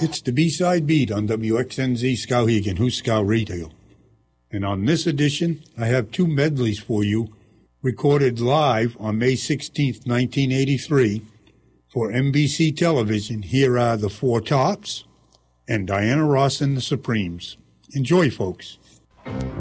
It's the B-Side Beat on WXNZ Skowhegan, Huskow Radio. And on this edition, I have two medleys for you, recorded live on May 16th, 1983, for NBC television. Here are the Four Tops and Diana Ross and the Supremes. Enjoy, folks.